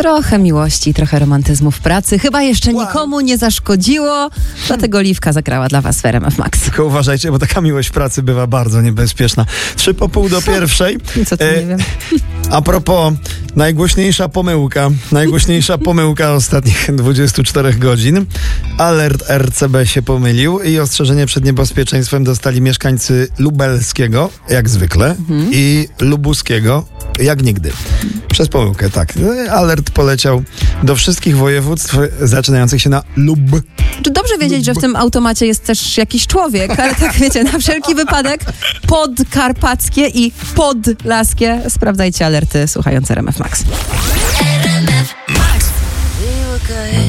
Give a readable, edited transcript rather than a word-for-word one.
Trochę miłości, trochę romantyzmu w pracy. Chyba jeszcze nikomu nie zaszkodziło. Dlatego Oliwka zagrała dla was w RMF Max. Tylko uważajcie, bo taka miłość w pracy bywa bardzo niebezpieczna. 1:03. Co tu nie wiem. A propos, najgłośniejsza pomyłka ostatnich 24 godzin. Alert RCB się pomylił i ostrzeżenie przed niebezpieczeństwem dostali mieszkańcy Lubelskiego, jak zwykle, i Lubuskiego, jak nigdy. Przez pomyłkę, tak. Alert poleciał do wszystkich województw zaczynających się na Lub. Dobrze wiedzieć, że w tym automacie jest też jakiś człowiek, ale tak wiecie, na wszelki wypadek podkarpackie i podlaskie. Sprawdzajcie alerty słuchające RMF Max.